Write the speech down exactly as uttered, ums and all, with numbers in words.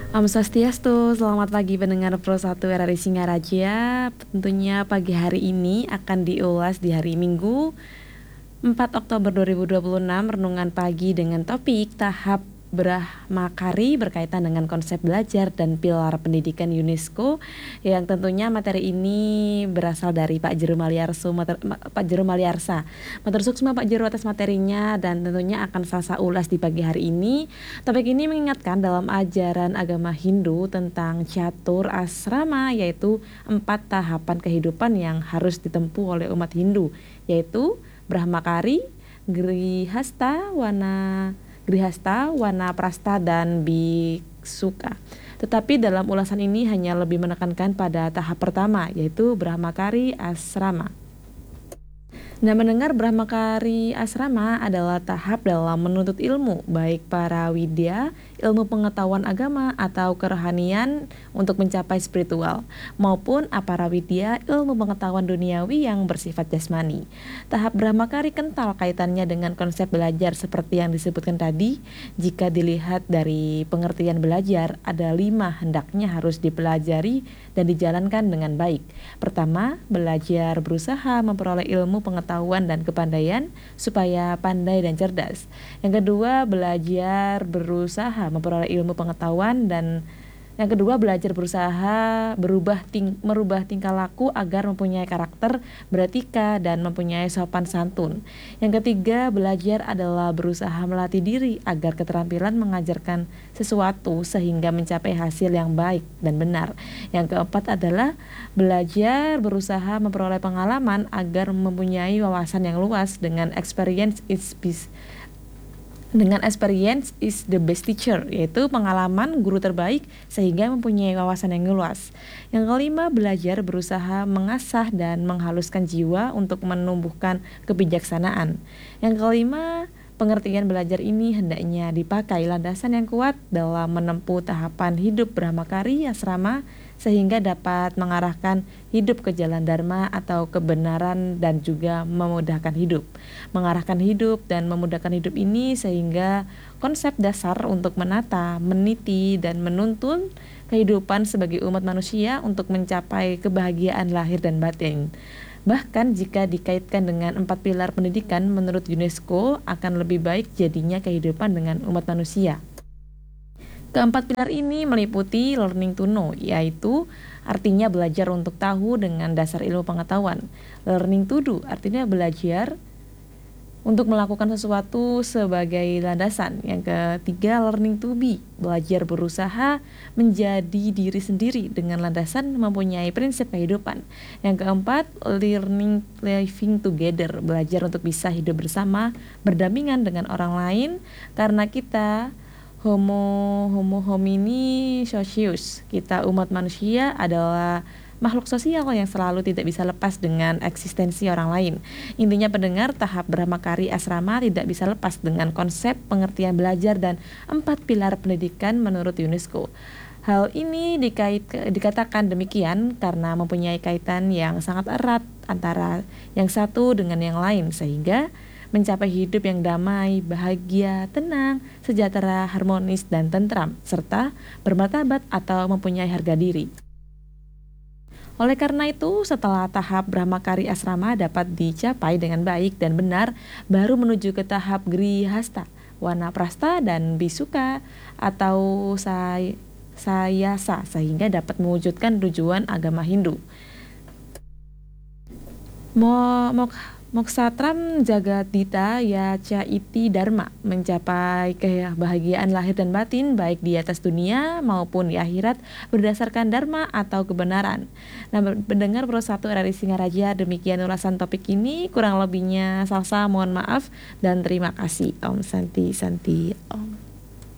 Om Swastiastu, selamat pagi pendengar Pro satu R R I Singaraja. Tentunya pagi hari ini akan diulas di hari Minggu empat Oktober dua ribu dua puluh enam, renungan pagi dengan topik tahap Brahmakari berkaitan dengan konsep belajar dan pilar pendidikan UNESCO, yang tentunya materi ini berasal dari Pak Jero Maliarso, mater, Pak Jero Maliarsa. Matur suksma Pak Jero atas materinya, dan tentunya akan saya ulas di pagi hari ini. Topik ini mengingatkan dalam ajaran agama Hindu tentang catur asrama, yaitu empat tahapan kehidupan yang harus ditempuh oleh umat Hindu, yaitu Brahmakari, Grihasta, Wana Grihasta, Wanaprastha, dan Bhiksuka. Tetapi dalam ulasan ini hanya lebih menekankan pada tahap pertama, yaitu Brahmakari asrama. Nah, mendengar Brahmakari asrama adalah tahap dalam menuntut ilmu, baik para widya, ilmu pengetahuan agama, atau kerohanian untuk mencapai spiritual, maupun aparawidya, ilmu pengetahuan duniawi yang bersifat jasmani. Tahap Brahmakari kental kaitannya dengan konsep belajar seperti yang disebutkan tadi. Jika dilihat dari pengertian belajar, ada lima hendaknya harus dipelajari dan dijalankan dengan baik. Pertama, belajar berusaha memperoleh ilmu pengetahuan dan kepandaian supaya pandai dan cerdas. Yang kedua, belajar berusaha memperoleh ilmu pengetahuan dan yang kedua belajar berusaha berubah ting merubah tingkah laku agar mempunyai karakter beretika dan mempunyai sopan santun. Yang ketiga, belajar adalah berusaha melatih diri agar keterampilan mengajarkan sesuatu sehingga mencapai hasil yang baik dan benar. Yang keempat adalah belajar berusaha memperoleh pengalaman agar mempunyai wawasan yang luas. Dengan experience is best Dengan experience is the best teacher, yaitu pengalaman guru terbaik sehingga mempunyai wawasan yang luas. Yang kelima, belajar berusaha mengasah dan menghaluskan jiwa untuk menumbuhkan kebijaksanaan. Yang kelima, pengertian belajar ini hendaknya dipakai landasan yang kuat dalam menempuh tahapan hidup Brahmakari asrama sehingga dapat mengarahkan hidup ke jalan dharma atau kebenaran dan juga memudahkan hidup. Mengarahkan hidup dan memudahkan hidup ini sehingga konsep dasar untuk menata, meniti, dan menuntun kehidupan sebagai umat manusia untuk mencapai kebahagiaan lahir dan batin. Bahkan jika dikaitkan dengan empat pilar pendidikan menurut UNESCO, akan lebih baik jadinya kehidupan dengan umat manusia. Keempat pilar ini meliputi learning to know, yaitu artinya belajar untuk tahu dengan dasar ilmu pengetahuan. Learning to do artinya belajar untuk melakukan sesuatu sebagai landasan. Yang ketiga, learning to be, belajar berusaha menjadi diri sendiri dengan landasan mempunyai prinsip kehidupan. Yang keempat, learning living together, belajar untuk bisa hidup bersama, berdampingan dengan orang lain, karena kita Homo homo homini socius, kita umat manusia adalah makhluk sosial yang selalu tidak bisa lepas dengan eksistensi orang lain. Intinya pendengar, tahap Brahmakari asrama tidak bisa lepas dengan konsep pengertian belajar dan empat pilar pendidikan menurut UNESCO. Hal ini dikait, dikatakan demikian karena mempunyai kaitan yang sangat erat antara yang satu dengan yang lain, sehingga mencapai hidup yang damai, bahagia, tenang, sejahtera, harmonis, dan tentram, serta bermartabat atau mempunyai harga diri. Oleh karena itu, setelah tahap Brahmakari asrama dapat dicapai dengan baik dan benar, baru menuju ke tahap Grihasta, Wanaprastha, dan Bhiksuka atau say Sayasa, sehingga dapat mewujudkan tujuan agama Hindu. Mo mok Moksatram Jagadita Yaca Iti Dharma, mencapai kebahagiaan lahir dan batin baik di atas dunia maupun di akhirat berdasarkan dharma atau kebenaran. Nah, pendengar Pro satu R R I Singaraja, demikian ulasan topik ini, kurang lebihnya Salsa mohon maaf dan terima kasih. Om Santi Santi Om.